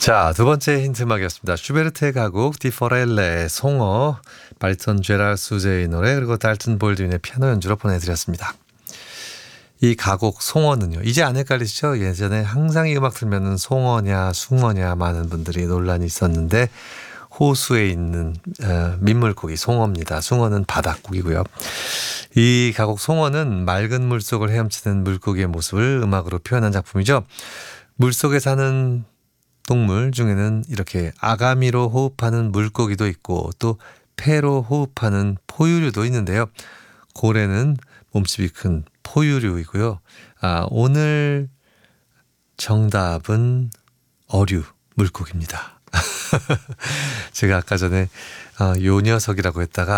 자, 두 번째 힌트막이었습니다. 슈베르트의 가곡 디포렐레의 송어, 바리톤 제랄 수제의 노래, 그리고 달튼 볼드윈의 피아노 연주로 보내드렸습니다. 이 가곡 송어는요, 이제 안 헷갈리시죠? 예전에 항상 이 음악 들면은 송어냐 숭어냐 많은 분들이 논란이 있었는데, 호수에 있는 민물고기 송어입니다. 숭어는 바닷고기고요. 이 가곡 송어는 맑은 물속을 헤엄치는 물고기의 모습을 음악으로 표현한 작품이죠. 물속에 사는 동물 중에는 이렇게 아가미로 호흡하는 물고기도 있고, 또 폐로 호흡하는 포유류도 있는데요. 고래는 몸집이 큰 포유류이고요. 오늘 정답은 어류, 물고기입니다. 제가 아까 전에 요 녀석이라고 했다가